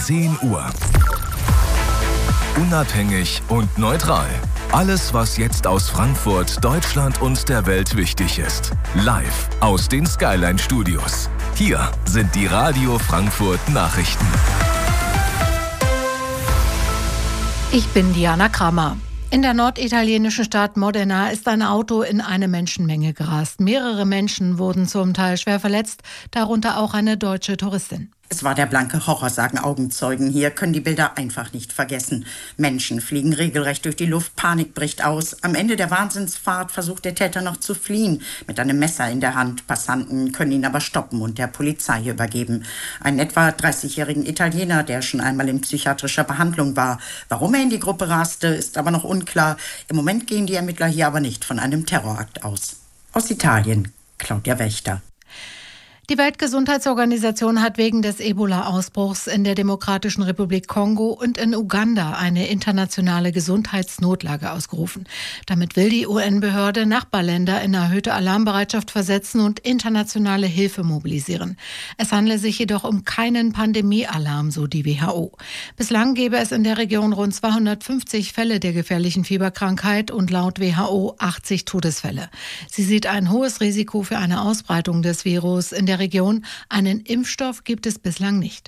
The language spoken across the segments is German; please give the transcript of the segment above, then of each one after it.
10 Uhr. Unabhängig und neutral. Alles, was jetzt aus Frankfurt, Deutschland und der Welt wichtig ist. Live aus den Skyline Studios. Hier sind die Radio Frankfurt Nachrichten. Ich bin Diana Kramer. In der norditalienischen Stadt Modena ist ein Auto in eine Menschenmenge gerast. Mehrere Menschen wurden zum Teil schwer verletzt, darunter auch eine deutsche Touristin. Es war der blanke Horror, sagen Augenzeugen. Hier können die Bilder einfach nicht vergessen. Menschen fliegen regelrecht durch die Luft, Panik bricht aus. Am Ende der Wahnsinnsfahrt versucht der Täter noch zu fliehen, mit einem Messer in der Hand. Passanten können ihn aber stoppen und der Polizei übergeben. Einen etwa 30-jährigen Italiener, der schon einmal in psychiatrischer Behandlung war. Warum er in die Gruppe raste, ist aber noch unklar. Im Moment gehen die Ermittler hier aber nicht von einem Terrorakt aus. Aus Italien, Claudia Wächter. Die Weltgesundheitsorganisation hat wegen des Ebola-Ausbruchs in der Demokratischen Republik Kongo und in Uganda eine internationale Gesundheitsnotlage ausgerufen. Damit will die UN-Behörde Nachbarländer in erhöhte Alarmbereitschaft versetzen und internationale Hilfe mobilisieren. Es handle sich jedoch um keinen Pandemiealarm, so die WHO. Bislang gäbe es in der Region rund 250 Fälle der gefährlichen Fieberkrankheit und laut WHO 80 Todesfälle. Sie sieht ein hohes Risiko für eine Ausbreitung des Virus in der Region. Einen Impfstoff gibt es bislang nicht.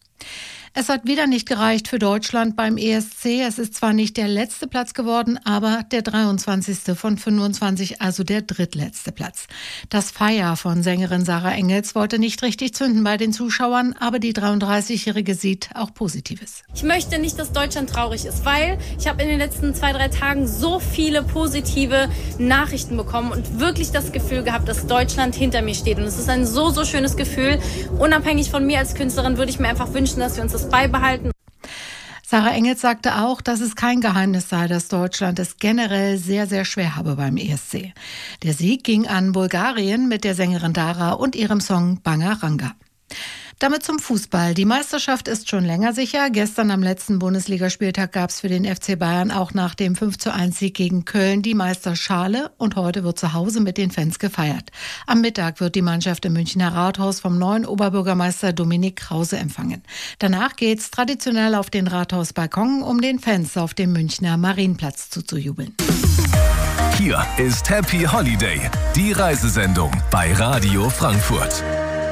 Es hat wieder nicht gereicht für Deutschland beim ESC. Es ist zwar nicht der letzte Platz geworden, aber der 23. von 25, also der drittletzte Platz. Das Feier von Sängerin Sarah Engels wollte nicht richtig zünden bei den Zuschauern, aber die 33-Jährige sieht auch Positives. Ich möchte nicht, dass Deutschland traurig ist, weil ich habe in den letzten 2-3 Tagen so viele positive Nachrichten bekommen und wirklich das Gefühl gehabt, dass Deutschland hinter mir steht. Und es ist ein so schönes Gefühl. Unabhängig von mir als Künstlerin würde ich mir einfach wünschen, dass wir uns das beibehalten. Sarah Engels sagte auch, dass es kein Geheimnis sei, dass Deutschland es generell sehr schwer habe beim ESC. Der Sieg ging an Bulgarien mit der Sängerin Dara und ihrem Song Bangaranga. Damit zum Fußball. Die Meisterschaft ist schon länger sicher. Gestern am letzten Bundesligaspieltag gab es für den FC Bayern auch nach dem 5:1-Sieg gegen Köln die Meisterschale und heute wird zu Hause mit den Fans gefeiert. Am Mittag wird die Mannschaft im Münchner Rathaus vom neuen Oberbürgermeister Dominik Krause empfangen. Danach geht's traditionell auf den Rathausbalkon, um den Fans auf dem Münchner Marienplatz zuzujubeln. Hier ist Happy Holiday, die Reisesendung bei Radio Frankfurt.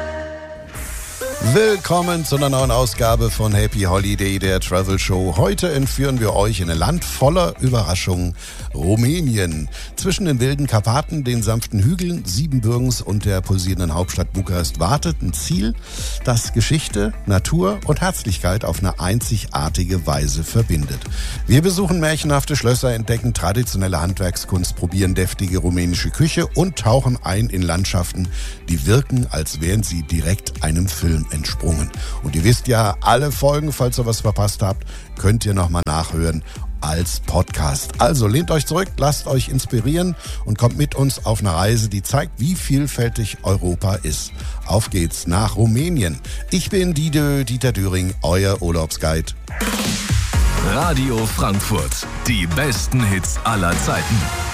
Willkommen zu einer neuen Ausgabe von Happy Holiday, der Travel Show. Heute entführen wir euch in ein Land voller Überraschungen, Rumänien. Zwischen den wilden Karpaten, den sanften Hügeln, Siebenbürgens und der pulsierenden Hauptstadt Bukarest wartet ein Ziel, das Geschichte, Natur und Herzlichkeit auf eine einzigartige Weise verbindet. Wir besuchen märchenhafte Schlösser, entdecken traditionelle Handwerkskunst, probieren deftige rumänische Küche und tauchen ein in Landschaften, die wirken, als wären sie direkt einem Film entsprungen. Und ihr wisst ja, alle Folgen, falls ihr was verpasst habt, könnt ihr nochmal nachhören als Podcast. Also lehnt euch zurück, lasst euch inspirieren und kommt mit uns auf eine Reise, die zeigt, wie vielfältig Europa ist. Auf geht's nach Rumänien. Ich bin Dieter Düring, euer Urlaubsguide. Radio Frankfurt, die besten Hits aller Zeiten.